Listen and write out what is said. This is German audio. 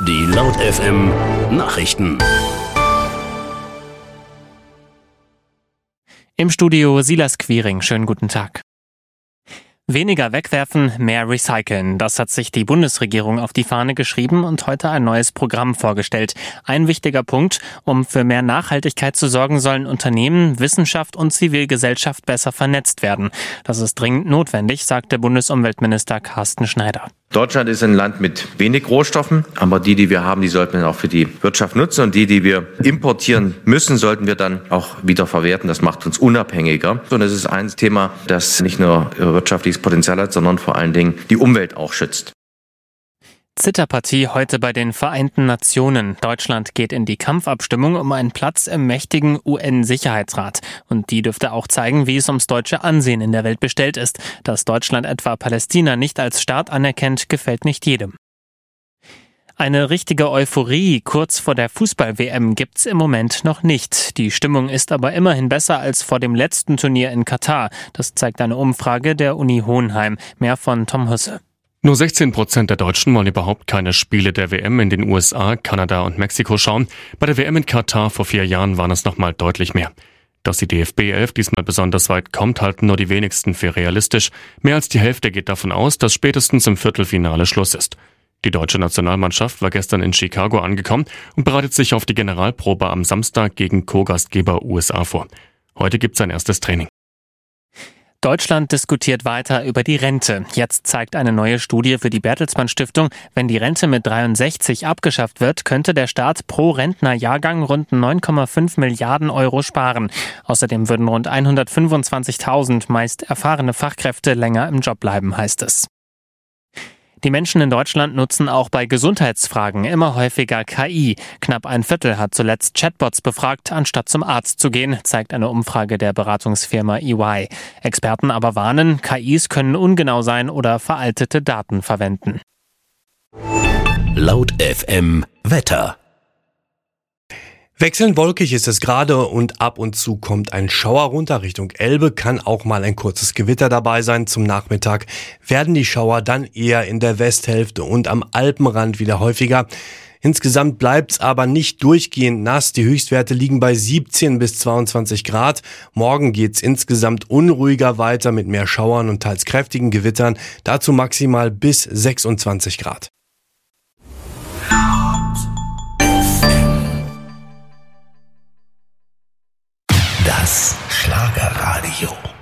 Die Laut FM Nachrichten. Im Studio Silas Quiring. Schönen guten Tag. Weniger wegwerfen, mehr recyceln. Das hat sich die Bundesregierung auf die Fahne geschrieben und heute ein neues Programm vorgestellt. Ein wichtiger Punkt: um für mehr Nachhaltigkeit zu sorgen, sollen Unternehmen, Wissenschaft und Zivilgesellschaft besser vernetzt werden. Das ist dringend notwendig, sagte Bundesumweltminister Carsten Schneider. Deutschland ist ein Land mit wenig Rohstoffen, aber die wir haben, die sollten wir auch für die Wirtschaft nutzen, und die wir importieren müssen, sollten wir dann auch wieder verwerten. Das macht uns unabhängiger. Und es ist ein Thema, das nicht nur wirtschaftliches Potenzial hat, sondern vor allen Dingen die Umwelt auch schützt. Zitterpartie heute bei den Vereinten Nationen. Deutschland geht in die Kampfabstimmung um einen Platz im mächtigen UN-Sicherheitsrat. Und die dürfte auch zeigen, wie es ums deutsche Ansehen in der Welt bestellt ist. Dass Deutschland etwa Palästina nicht als Staat anerkennt, gefällt nicht jedem. Eine richtige Euphorie kurz vor der Fußball-WM gibt's im Moment noch nicht. Die Stimmung ist aber immerhin besser als vor dem letzten Turnier in Katar. Das zeigt eine Umfrage der Uni Hohenheim. Mehr von Tom Hüsse. Nur 16% der Deutschen wollen überhaupt keine Spiele der WM in den USA, Kanada und Mexiko schauen. Bei der WM in Katar vor 4 Jahren waren es nochmal deutlich mehr. Dass die DFB 11 diesmal besonders weit kommt, halten nur die wenigsten für realistisch. Mehr als die Hälfte geht davon aus, dass spätestens im Viertelfinale Schluss ist. Die deutsche Nationalmannschaft war gestern in Chicago angekommen und bereitet sich auf die Generalprobe am Samstag gegen Co-Gastgeber USA vor. Heute gibt's ein erstes Training. Deutschland diskutiert weiter über die Rente. Jetzt zeigt eine neue Studie für die Bertelsmann Stiftung, wenn die Rente mit 63 abgeschafft wird, könnte der Staat pro Rentnerjahrgang rund 9,5 Milliarden Euro sparen. Außerdem würden rund 125.000 meist erfahrene Fachkräfte länger im Job bleiben, heißt es. Die Menschen in Deutschland nutzen auch bei Gesundheitsfragen immer häufiger KI. Knapp ein Viertel hat zuletzt Chatbots befragt, anstatt zum Arzt zu gehen, zeigt eine Umfrage der Beratungsfirma EY. Experten aber warnen, KIs können ungenau sein oder veraltete Daten verwenden. Laut FM Wetter. Wechselnd wolkig ist es gerade und ab und zu kommt ein Schauer runter Richtung Elbe, kann auch mal ein kurzes Gewitter dabei sein. Zum Nachmittag werden die Schauer dann eher in der Westhälfte und am Alpenrand wieder häufiger. Insgesamt bleibt's aber nicht durchgehend nass. Die Höchstwerte liegen bei 17 bis 22 Grad. Morgen geht's insgesamt unruhiger weiter mit mehr Schauern und teils kräftigen Gewittern. Dazu maximal bis 26 Grad. Das Schlagerradio.